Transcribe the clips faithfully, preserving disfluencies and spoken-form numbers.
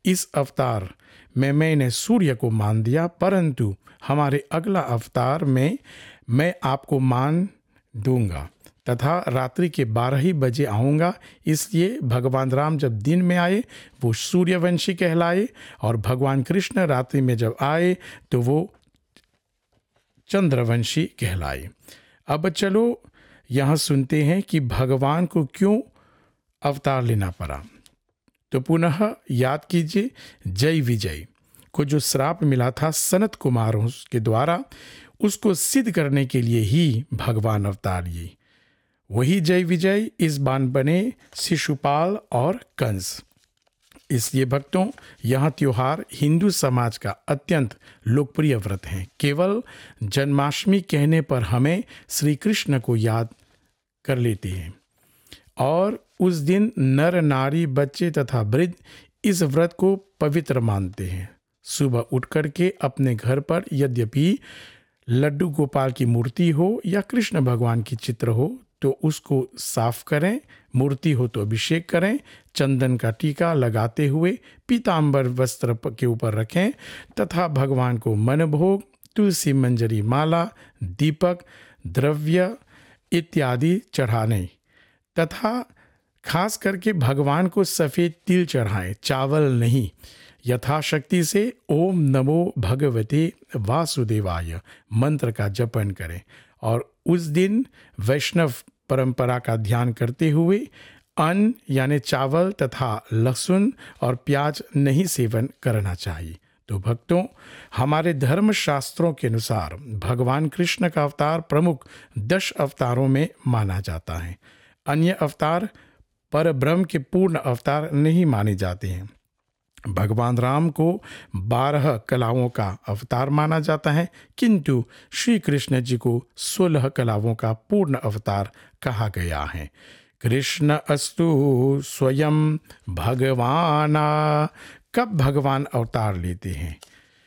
इस अवतार में मैंने सूर्य को मान दिया, परंतु हमारे अगला अवतार में मैं आपको मान दूंगा तथा रात्रि के बारह ही बजे आऊँगा। इसलिए भगवान राम जब दिन में आए वो सूर्यवंशी कहलाए, और भगवान कृष्ण रात्रि में जब आए तो वो चंद्रवंशी कहलाए। अब चलो यहाँ सुनते हैं कि भगवान को क्यों अवतार लेना पड़ा। तो पुनः याद कीजिए, जय विजय को जो श्राप मिला था सनत कुमारों के द्वारा, उसको सिद्ध करने के लिए ही भगवान अवतार लिए। वही जय विजय इस बार बने शिशुपाल और कंस। इसलिए भक्तों, यह त्योहार हिंदू समाज का अत्यंत लोकप्रिय व्रत है। केवल जन्माष्टमी कहने पर हमें श्री कृष्ण को याद कर लेते हैं, और उस दिन नर नारी बच्चे तथा वृद्ध इस व्रत को पवित्र मानते हैं। सुबह उठ करके अपने घर पर यद्यपि लड्डू गोपाल की मूर्ति हो या कृष्ण भगवान की चित्र हो तो उसको साफ करें, मूर्ति हो तो अभिषेक करें, चंदन का टीका लगाते हुए पीतांबर वस्त्र के ऊपर रखें तथा भगवान को मन भोग, तुलसी मंजरी माला, दीपक, द्रव्य इत्यादि चढ़ाने तथा खास करके भगवान को सफ़ेद तिल चढ़ाएं, चावल नहीं। यथाशक्ति से ओम नमो भगवते वासुदेवाय मंत्र का जपन करें, और उस दिन वैष्णव परंपरा का ध्यान करते हुए अन्न यानी चावल तथा लहसुन और प्याज नहीं सेवन करना चाहिए। तो भक्तों, हमारे धर्म शास्त्रों के अनुसार भगवान कृष्ण का अवतार प्रमुख दस अवतारों में माना जाता है। अन्य अवतार पर ब्रह्म के पूर्ण अवतार नहीं माने जाते हैं। भगवान राम को बारह कलाओं का अवतार माना जाता है, किंतु श्री कृष्ण जी को सोलह कलाओं का पूर्ण अवतार कहा गया है। कृष्ण अस्तु स्वयं भगवाना। कब भगवान अवतार लेते हैं?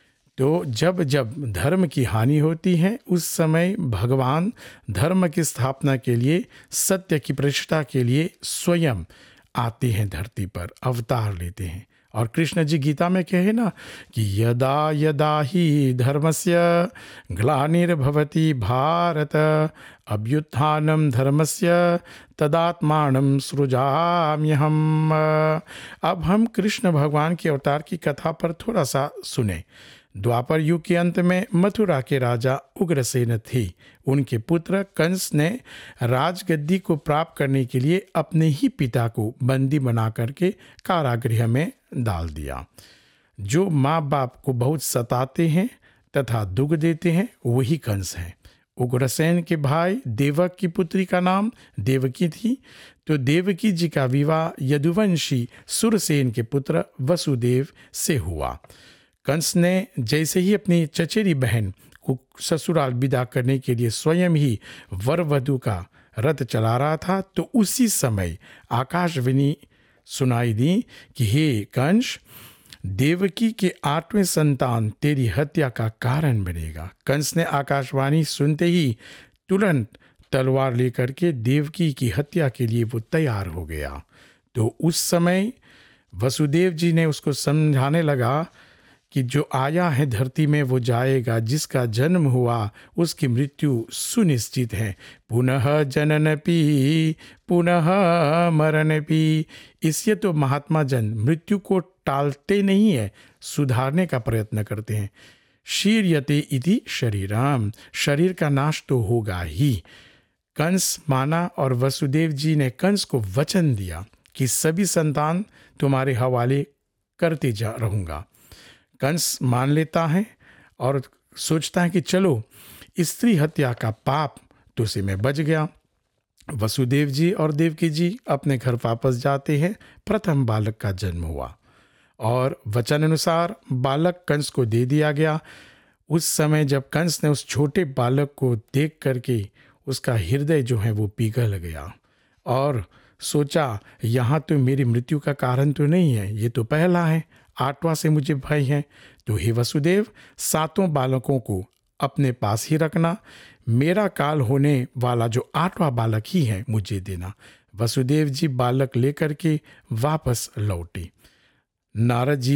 तो जब जब धर्म की हानि होती है उस समय भगवान धर्म की स्थापना के लिए, सत्य की प्रतिष्ठा के लिए स्वयं आते हैं, धरती पर अवतार लेते हैं। और कृष्ण जी गीता में कहे ना कि यदा यदा ही धर्मस्य ग्लानिर्भवति भारत अभ्युत्थानं धर्मस्य तदात्मानं सृजाम्यहम्। अब हम कृष्ण भगवान के अवतार की कथा पर थोड़ा सा सुने। द्वापर युग के अंत में मथुरा के राजा उग्रसेन थे। उनके पुत्र कंस ने राजगद्दी को प्राप्त करने के लिए अपने ही पिता को बंदी बना करके कारागृह में डाल दिया। जो माँ बाप को बहुत सताते हैं तथा दुख देते हैं वही कंस हैं। उग्रसेन के भाई देवक की पुत्री का नाम देवकी थी, तो देवकी जी का विवाह यदुवंशी सुरसेन के पुत्र वसुदेव से हुआ। कंस ने जैसे ही अपनी चचेरी बहन को ससुराल विदा करने के लिए स्वयं ही वर वधू का रथ चला रहा था, तो उसी समय आकाशवाणी सुनाई दी कि हे कंस, देवकी के आठवें संतान तेरी हत्या का कारण बनेगा। कंस ने आकाशवाणी सुनते ही तुरंत तलवार लेकर के देवकी की हत्या के लिए वो तैयार हो गया। तो उस समय वसुदेव जी ने उसको समझाने लगा कि जो आया है धरती में वो जाएगा, जिसका जन्म हुआ उसकी मृत्यु सुनिश्चित है। पुनः जननपि पुनः मरणपि। इससे तो महात्मा जन मृत्यु को टालते नहीं है, सुधारने का प्रयत्न करते हैं। शीर्यते इति शरीरम, शरीर का नाश तो होगा ही। कंस माना और वसुदेव जी ने कंस को वचन दिया कि सभी संतान तुम्हारे हवाले करते जा रहूँगा। कंस मान लेता है और सोचता है कि चलो स्त्री हत्या का पाप तो से मैं बच गया। वसुदेव जी और देवकी जी अपने घर वापस जाते हैं। प्रथम बालक का जन्म हुआ और वचन अनुसार बालक कंस को दे दिया गया। उस समय जब कंस ने उस छोटे बालक को देख करके उसका हृदय जो है वो पिघल गया और सोचा यहाँ तो मेरी मृत्यु का कारण तो नहीं है, ये तो पहला है, आठवां से मुझे भय है। तो हे वसुदेव, सातों बालकों को अपने पास ही रखना, मेरा काल होने वाला जो आठवां बालक ही है मुझे देना। वसुदेव जी बालक लेकर के वापस लौटे। नारद जी